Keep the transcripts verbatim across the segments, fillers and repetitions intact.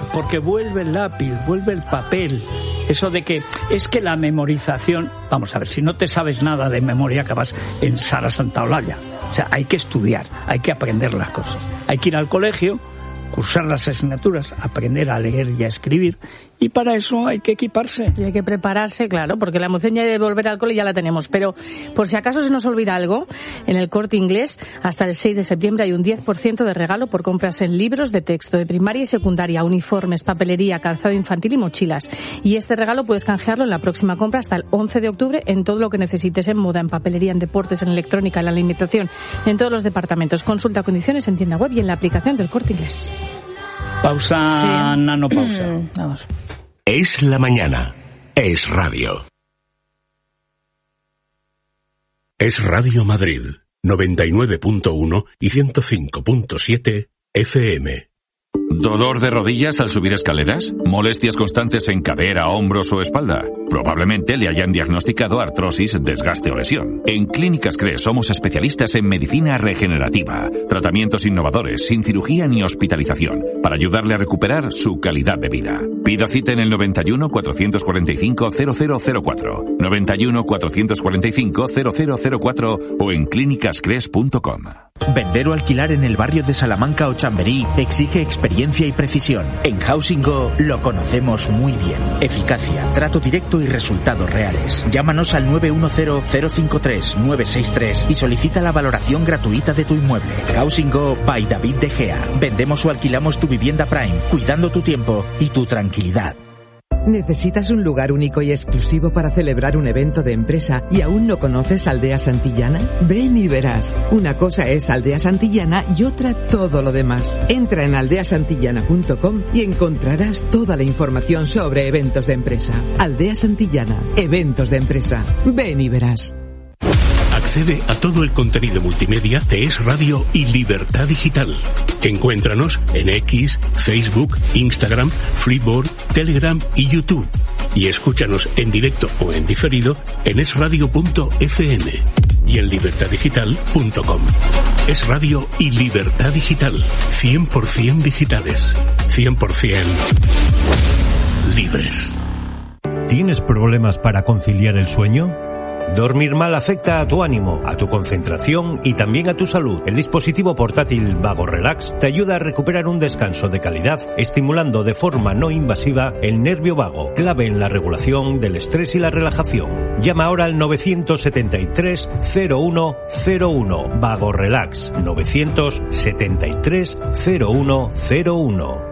porque vuelve el lápiz, vuelve el papel. Eso de que es que la memorización, vamos a ver, si no te sabes nada de memoria acabas en Sara Santaolalla. O sea, hay que estudiar, hay que aprender las cosas. Hay que ir al colegio, cursar las asignaturas, aprender a leer y a escribir, y para eso hay que equiparse. Y hay que prepararse, claro, porque la emoción ya de volver al cole ya la tenemos. Pero por si acaso se nos olvida algo, en el Corte Inglés hasta el seis de septiembre hay un diez por ciento de regalo por compras en libros de texto de primaria y secundaria, uniformes, papelería, calzado infantil y mochilas. Y este regalo puedes canjearlo en la próxima compra hasta el once de octubre en todo lo que necesites, en moda, en papelería, en deportes, en electrónica, en la alimentación, en todos los departamentos. Consulta condiciones en tienda web y en la aplicación del Corte Inglés. Pausa, sí. Nanopausa. Mm, vamos. Es la mañana. Es radio. Es Radio Madrid, noventa y nueve punto uno y ciento cinco punto siete F M. ¿Dolor de rodillas al subir escaleras? ¿Molestias constantes en cadera, hombros o espalda? Probablemente le hayan diagnosticado artrosis, desgaste o lesión. En Clínicas Cres somos especialistas en medicina regenerativa, tratamientos innovadores, sin cirugía ni hospitalización, para ayudarle a recuperar su calidad de vida. Pida cita en el noventa y uno, cuatrocientos cuarenta y cinco, cero cero cero cuatro, noventa y uno, cuatrocientos cuarenta y cinco, cero cero cero cuatro o en clínicas cres punto com. Vender o alquilar en el barrio de Salamanca o Chamberí exige experiencia y precisión. En Housing Go lo conocemos muy bien. Eficacia, trato directo y resultados reales. Llámanos al nueve uno cero, cero cinco tres, nueve seis tres y solicita la valoración gratuita de tu inmueble. Housing Go by David De Gea. Vendemos o alquilamos tu vivienda Prime, cuidando tu tiempo y tu tranquilidad. ¿Necesitas un lugar único y exclusivo para celebrar un evento de empresa y aún no conoces Aldea Santillana? Ven y verás. Una cosa es Aldea Santillana y otra todo lo demás. Entra en aldea santillana punto com y encontrarás toda la información sobre eventos de empresa. Aldea Santillana, eventos de empresa. Ven y verás. Accede a todo el contenido multimedia de Es Radio y Libertad Digital. Encuéntranos en X, Facebook, Instagram, Freeboard, Telegram y YouTube. Y escúchanos en directo o en diferido en es radio punto efe eme y en libertad digital punto com. Es Radio y Libertad Digital. cien por ciento digitales. cien por ciento libres. ¿Tienes problemas para conciliar el sueño? Dormir mal afecta a tu ánimo, a tu concentración y también a tu salud. El dispositivo portátil Vago Relax te ayuda a recuperar un descanso de calidad, estimulando de forma no invasiva el nervio vago, clave en la regulación del estrés y la relajación. Llama ahora al nueve siete tres, cero uno cero uno. Vago Relax, nueve siete tres, cero uno cero uno.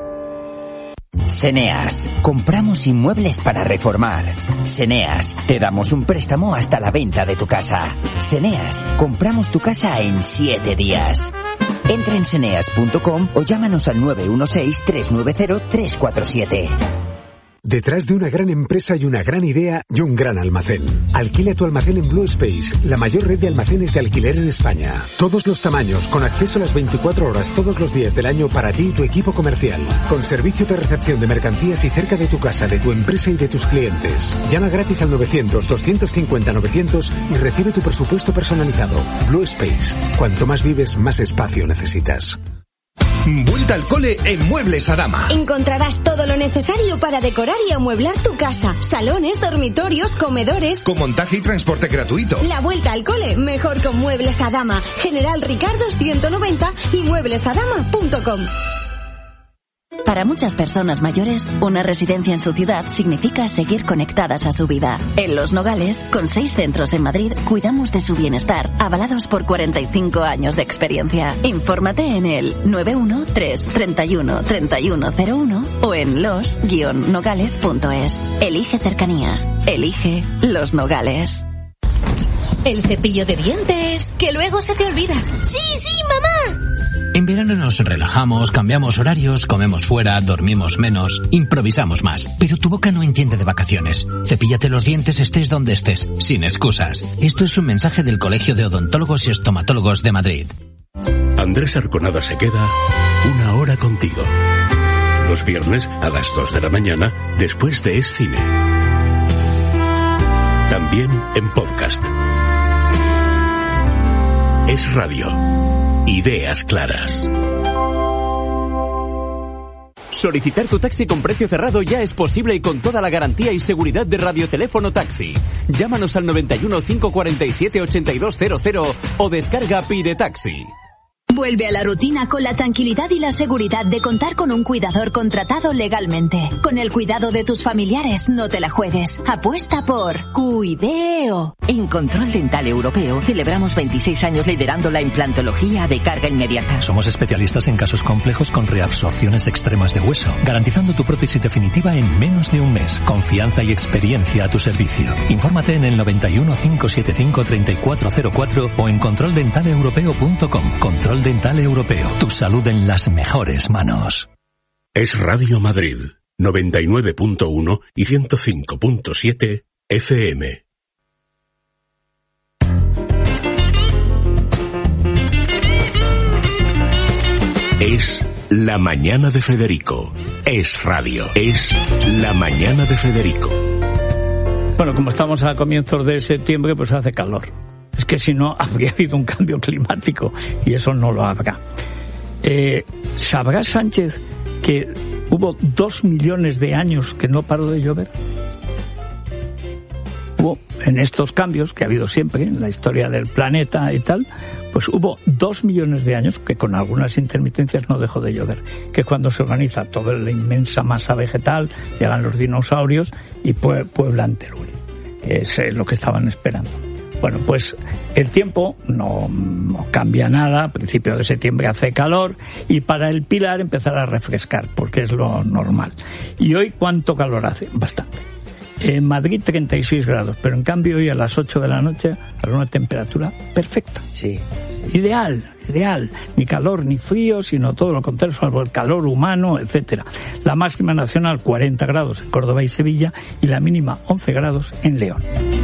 Seneas, compramos inmuebles para reformar. Seneas, te damos un préstamo hasta la venta de tu casa. Seneas, compramos tu casa en siete días. Entra en seneas punto com o llámanos al nueve uno seis, tres nueve cero, tres cuatro siete. Detrás de una gran empresa hay una gran idea y un gran almacén. Alquila tu almacén en Blue Space, la mayor red de almacenes de alquiler en España. Todos los tamaños, con acceso a las veinticuatro horas todos los días del año para ti y tu equipo comercial. Con servicio de recepción de mercancías y cerca de tu casa, de tu empresa y de tus clientes. Llama gratis al novecientos, doscientos cincuenta, novecientos y recibe tu presupuesto personalizado. Blue Space. Cuanto más vives, más espacio necesitas. Vuelta al cole en Muebles Adama. Encontrarás todo lo necesario para decorar y amueblar tu casa. Salones, dormitorios, comedores. Con montaje y transporte gratuito. La vuelta al cole, mejor con Muebles Adama. General Ricardo ciento noventa y muebles adama punto com. Para muchas personas mayores, una residencia en su ciudad significa seguir conectadas a su vida. En Los Nogales, con seis centros en Madrid, cuidamos de su bienestar, avalados por cuarenta y cinco años de experiencia. Infórmate en el nueve uno tres, treinta y uno, treinta y uno cero uno o en los guion nogales punto es. Elige cercanía. Elige Los Nogales. El cepillo de dientes, que luego se te olvida. ¡Sí, sí, mamá! En verano nos relajamos, cambiamos horarios, comemos fuera, dormimos menos, improvisamos más. Pero tu boca no entiende de vacaciones. Cepíllate los dientes estés donde estés, sin excusas. Esto es un mensaje del Colegio de Odontólogos y Estomatólogos de Madrid. Andrés Arconada se queda una hora contigo. Los viernes a las dos de la mañana, después de Es Cine. También en podcast. Es Radio. Ideas claras. Solicitar tu taxi con precio cerrado ya es posible y con toda la garantía y seguridad de Radioteléfono Taxi. Llámanos al noventa y uno, cinco cuarenta y siete, ochenta y dos cero cero o descarga Pide Taxi. Vuelve a la rutina con la tranquilidad y la seguridad de contar con un cuidador contratado legalmente. Con el cuidado de tus familiares, no te la juegues. Apuesta por Cuideo. En Control Dental Europeo celebramos veintiséis años liderando la implantología de carga inmediata. Somos especialistas en casos complejos con reabsorciones extremas de hueso, garantizando tu prótesis definitiva en menos de un mes. Confianza y experiencia a tu servicio. Infórmate en el noventa y uno, cinco setenta y cinco, treinta y cuatro cero cuatro o en control dental europeo punto com. Control Dental Europeo. Tu salud en las mejores manos. Es Radio Madrid, noventa y nueve punto uno y ciento cinco punto siete F M. Es La Mañana de Federico. Es radio. Es La Mañana de Federico. Bueno, como estamos a comienzos de septiembre, pues hace calor. Es que si no, habría habido un cambio climático y eso no lo habrá. Eh, ¿Sabrá Sánchez que hubo dos millones de años que no paró de llover? Hubo, en estos cambios que ha habido siempre en la historia del planeta y tal, pues hubo dos millones de años que con algunas intermitencias no dejó de llover. Que es cuando se organiza toda la inmensa masa vegetal, llegan los dinosaurios y pueblan Teruel. Es eh, lo que estaban esperando. Bueno, pues el tiempo no, no cambia nada, a principios de septiembre hace calor y para el Pilar empezará a refrescar, porque es lo normal. ¿Y hoy cuánto calor hace? Bastante. En Madrid treinta y seis grados, pero en cambio hoy a las ocho de la noche habrá una temperatura perfecta. Sí. Ideal, ideal. Ni calor ni frío, sino todo lo contrario, salvo el calor humano, etcétera. La máxima nacional cuarenta grados en Córdoba y Sevilla y la mínima once grados en León.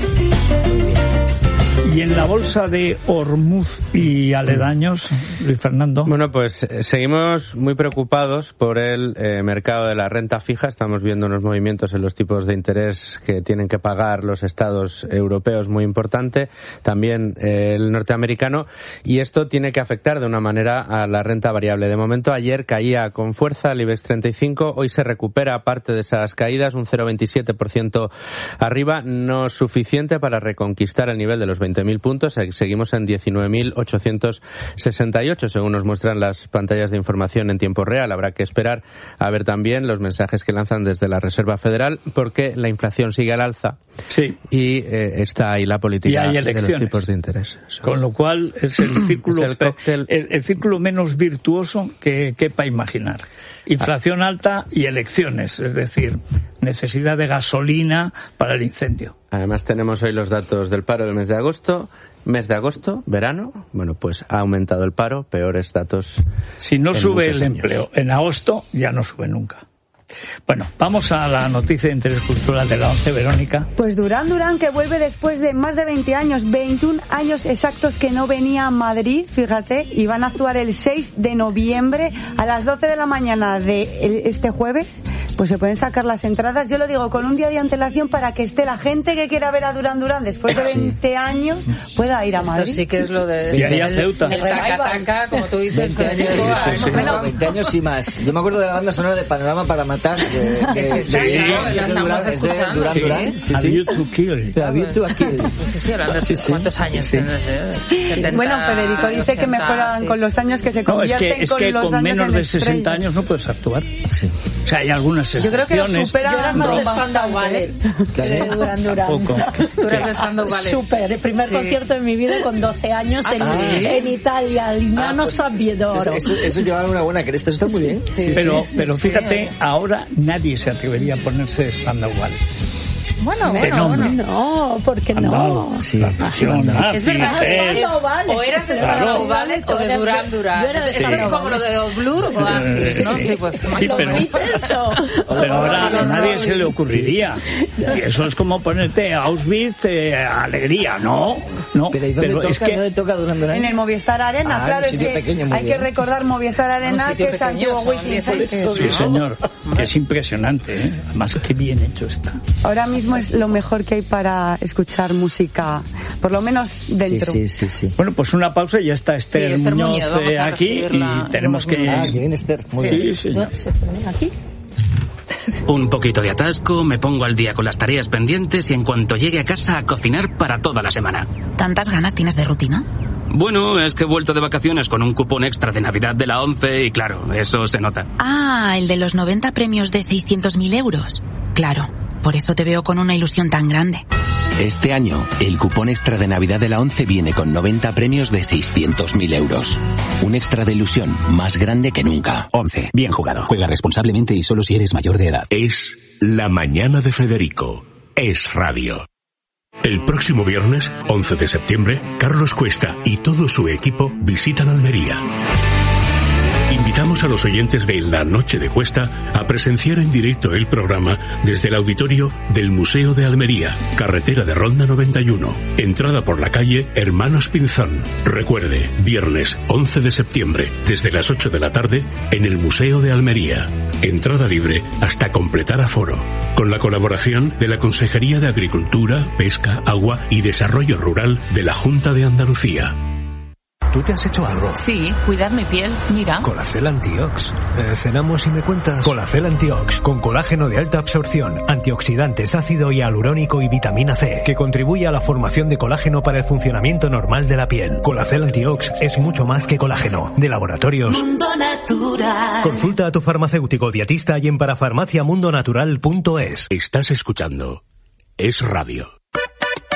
Y en la bolsa de Hormuz y aledaños, Luis Fernando. Bueno, pues eh, seguimos muy preocupados por el eh, mercado de la renta fija. Estamos viendo unos movimientos en los tipos de interés que tienen que pagar los estados europeos muy importante, también eh, el norteamericano, y esto tiene que afectar de una manera a la renta variable. De momento, ayer caía con fuerza el IBEX treinta y cinco, hoy se recupera parte de esas caídas, un cero coma veintisiete por ciento arriba, no suficiente para reconquistar el nivel de los veinte mil puntos. Seguimos en diecinueve mil ochocientos sesenta y ocho, según nos muestran las pantallas de información en tiempo real. Habrá que esperar a ver también los mensajes que lanzan desde la Reserva Federal, porque la inflación sigue al alza. Sí. Y eh, está ahí la política de los tipos de interés. Eso. Con lo cual es el círculo, es el, cóctel... el, el círculo menos virtuoso que quepa imaginar. Inflación ah. alta y elecciones, es decir, necesidad de gasolina para el incendio. Además tenemos hoy los datos del paro del mes de agosto. Mes de agosto, verano, bueno, pues ha aumentado el paro, peores datos. Si no sube el años. empleo en agosto, ya no sube nunca. Bueno, vamos a la noticia de interés cultural de la once, Verónica. Pues Durán Durán, que vuelve después de más de veinte años, veintiún años exactos que no venía a Madrid, fíjate, y van a actuar el seis de noviembre a las doce de la mañana de este jueves. Pues se pueden sacar las entradas, yo lo digo, con un día de antelación para que esté la gente que quiera ver a Durán Durán después de veinte años pueda ir a Madrid. Esto sí que es lo de... Y ahí a Ceuta. El taca-taca, como tú dices. veinte años, sí, sí, sí, bueno, veinte años y más. Yo me acuerdo de la banda sonora de Panorama para Matar, de, de, de, sí, de, claro, de, de Durán, es de Durán sí. Durán. Sí, A sí. View to Kill. A View to Kill. Sí, sí, hablando de sí, sí. cuántos años sí. tienes. Bueno, Federico dice que mejoran sí. con los años, que se convierten no, es que, es con que los con años menos en de estrellas. sesenta años no puedes actuar. Sí. O sea, hay algunas excepciones. Yo creo que lo supera. Yo era más de Spandau Ballet. De Durán Durán. Tú eres de Spandau Ballet. Súper. El primer sí. concierto de mi vida con doce años en, ah, en Italia, Lignano ah, Sabbiedoro. Eso, eso, eso lleva una buena cresta, eso está muy bien. Sí, pero, sí, pero fíjate, sí. ahora nadie se atrevería a ponerse Spandau Ballet. Bueno, bueno, bueno, no, porque no. Sí, es verdad, es, o eras de Spandau Ballet o de Durán Durán. Es como lo de Blur o así, ¿no? Sí, pues más sí, pero, eso. Pero ahora a nadie se le ocurriría. Y eso es como ponerte Auschwitz, eh, alegría, ¿no? No, pero, ¿y dónde pero toca, es que ¿dónde toca Durán Durán? En el Movistar Arena, ah, claro, es que pequeño, hay bien. que recordar Movistar Arena, que es antiguo Wizzing. Sí, señor, que es impresionante, ¿eh? Además, qué bien hecho está. Ahora mismo mismo es lo mejor que hay para escuchar música, por lo menos dentro. Sí, sí, sí. sí. Bueno, pues una pausa y ya está Esther, Sí, Esther Muñoz, Muñoz, vamos eh, a aquí recibirla. y tenemos que... Ah, que viene Esther. Muy bien. Sí, sí. ¿Aquí? Un poquito de atasco, me pongo al día con las tareas pendientes y en cuanto llegue a casa a cocinar para toda la semana. ¿Tantas ganas tienes de rutina? Bueno, es que he vuelto de vacaciones con un cupón extra de Navidad de la ONCE y claro, eso se nota. Ah, el de los noventa premios de seiscientos mil euros. Claro, por eso te veo con una ilusión tan grande. Este año, el cupón extra de Navidad de la ONCE viene con noventa premios de seiscientos mil euros. Un extra de ilusión más grande que nunca. ONCE. Bien jugado. Juega responsablemente y solo si eres mayor de edad. Es La Mañana de Federico. Es Radio. El próximo viernes, once de septiembre, Carlos Cuesta y todo su equipo visitan Almería. Invitamos a los oyentes de La Noche de Cuesta a presenciar en directo el programa desde el auditorio del Museo de Almería, carretera de Ronda noventa y uno, entrada por la calle Hermanos Pinzón. Recuerde, viernes once de septiembre, desde las ocho de la tarde, en el Museo de Almería. Entrada libre hasta completar aforo. Con la colaboración de la Consejería de Agricultura, Pesca, Agua y Desarrollo Rural de la Junta de Andalucía. ¿Tú te has hecho algo? Sí, cuidad mi piel, mira. Colacel Antiox. Eh, cenamos y me cuentas. Colacel Antiox, con colágeno de alta absorción, antioxidantes, ácido hialurónico y vitamina C, que contribuye a la formación de colágeno para el funcionamiento normal de la piel. Colacel Antiox es mucho más que colágeno. De Laboratorios Mundo Natural. Consulta a tu farmacéutico dietista y en parafarmaciamundonatural punto es. Estás escuchando Es Radio.